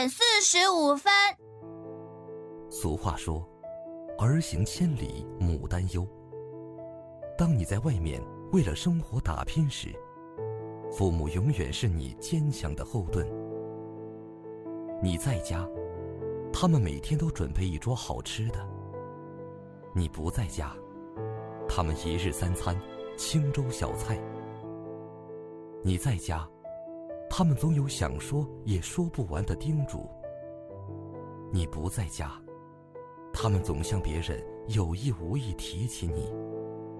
点45分。 俗话说，儿行千里母担忧。当你在外面为了生活打拼时，父母永远是你坚强的后盾。你在家，他们每天都准备一桌好吃的；你不在家，他们一日三餐清粥小菜。你在家，他们总有想说也说不完的叮嘱；你不在家，他们总向别人有意无意提起你。